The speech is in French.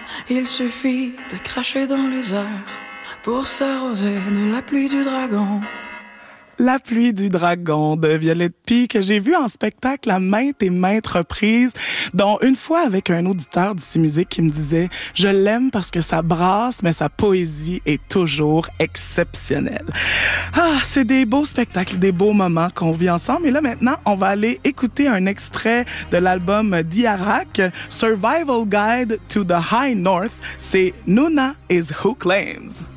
Il suffit de cracher dans les airs pour s'arroser de la pluie du dragon. La pluie du dragon de Violette Pie que j'ai vu en spectacle à maintes et maintes reprises, dont une fois avec un auditeur d'ici musique qui me disait « Je l'aime parce que ça brasse, mais sa poésie est toujours exceptionnelle. » Ah, c'est des beaux spectacles, des beaux moments qu'on vit ensemble. Et là, maintenant, on va aller écouter un extrait de l'album d'Iarak, Survival Guide to the High North. C'est Nuna is Who Claims.